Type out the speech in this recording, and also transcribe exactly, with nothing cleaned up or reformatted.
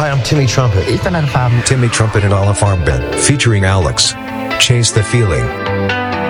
Hi, I'm Timmy Trumpet. Ethan and Fam. Timmy Trumpet and Olive Farm Band, featuring Alex. Chase the feeling.